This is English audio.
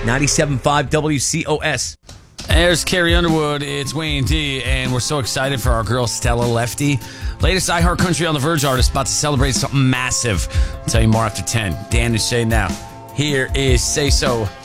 97.5 WCOS. There's Carrie Underwood. It's Wayne D, and we're so excited for our girl Stella Lefty. Latest iHeart Country on the Verge artist, about to celebrate something massive. I'll tell you more after 10. Dan and Shay now. Here is Say So.